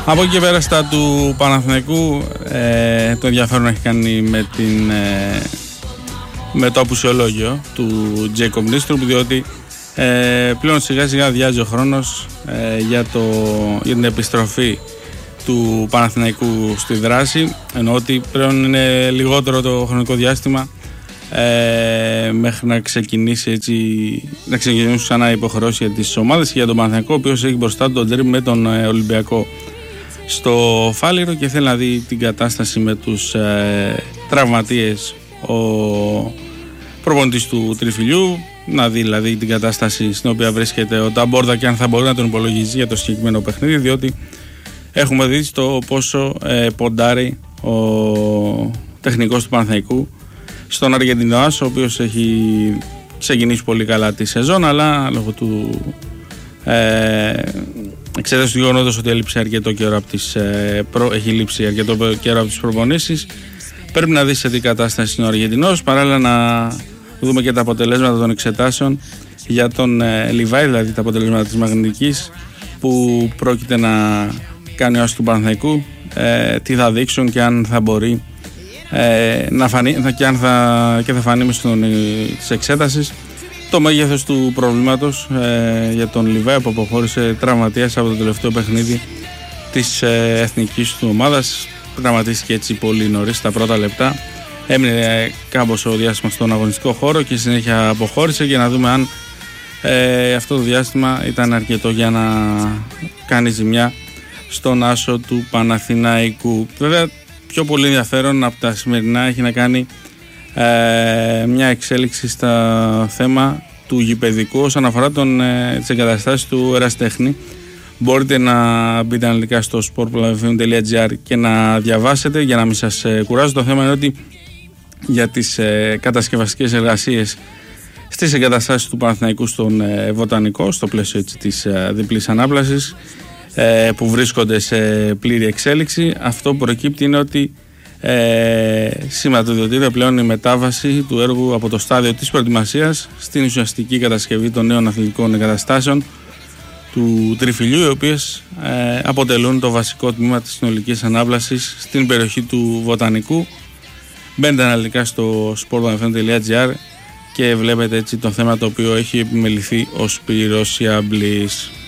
Από εκεί και πέρα στα του Παναθηναϊκού, το ενδιαφέρον έχει κάνει με το απουσιολόγιο του Τζέικομ Νίστρουπ, διότι πλέον σιγά σιγά αδειάζει ο χρόνος για την επιστροφή του Παναθηναϊκού στη δράση, ενώ ότι πλέον είναι λιγότερο το χρονικό διάστημα μέχρι να ξεκινήσουν ξανά οι υποχρεώσεις για τις ομάδες και για τον Παναθηναϊκό, ο οποίος έχει μπροστά του τον τρίπ με τον Ολυμπιακό στο Φάληρο και θέλει να δει την κατάσταση με τους τραυματίες ο προπονητής του Τριφυλιού, να δει δηλαδή την κατάσταση στην οποία βρίσκεται ο Ταμπόρδα και αν θα μπορεί να τον υπολογίζει για το συγκεκριμένο παιχνίδι, διότι έχουμε δει το πόσο ποντάρει ο τεχνικός του Παναθηναϊκού στον Αργεντινός, ο οποίος έχει ξεκινήσει πολύ καλά τη σεζόν, αλλά λόγω του εξέταση του γεγονότος ότι έλειψε αρκετό καιρό έχει λείψει αρκετό καιρό από τις προπονήσεις, πρέπει να δει σε τι κατάσταση είναι ο Αργεντινός, παράλληλα να δούμε και τα αποτελέσματα των εξετάσεων για τον Λιβάη, δηλαδή τα αποτελέσματα της μαγνητικής που πρόκειται να κάνει ο άσος του Παναθηναϊκού, τι θα δείξουν και αν θα μπορεί να φανεί και θα φανεί μες της εξέτασης το μέγεθος του προβλήματος για τον Λιβάη, που αποχώρησε τραυματίας από το τελευταίο παιχνίδι της εθνικής του ομάδας. Τραυματίστηκε έτσι πολύ νωρίς στα πρώτα λεπτά, έμεινε κάμποσο διάστημα στον αγωνιστικό χώρο και συνέχεια αποχώρησε, για να δούμε αν αυτό το διάστημα ήταν αρκετό για να κάνει ζημιά στον άσο του Παναθηναϊκού. Βέβαια, πιο πολύ ενδιαφέρον από τα σημερινά έχει να κάνει μια εξέλιξη στα θέμα του γηπεδικού όσον αφορά τις εγκαταστάσεις του Εραστέχνη. Μπορείτε να μπείτε αναλυτικά στο sportplavfm.gr και να διαβάσετε για να μην σας κουράζω. Το θέμα είναι ότι για τις κατασκευαστικές εργασίες στις εγκαταστάσεις του Παναθηναϊκού στον Βοτανικό, στο πλαίσιο της διπλής ανάπλασης, που βρίσκονται σε πλήρη εξέλιξη, αυτό που προκύπτει είναι ότι σηματοδοτείται πλέον η μετάβαση του έργου από το στάδιο της προετοιμασίας στην ουσιαστική κατασκευή των νέων αθλητικών εγκαταστάσεων του Τριφυλιού, οι οποίες αποτελούν το βασικό τμήμα της συνολικής ανάπλασης στην περιοχή του Βοτανικού. Μπαίνετε αναλυτικά στο sportplavfm.gr και βλέπετε έτσι το θέμα το οποίο έχει επιμεληθεί ο Σπύρος Ιαμπλής.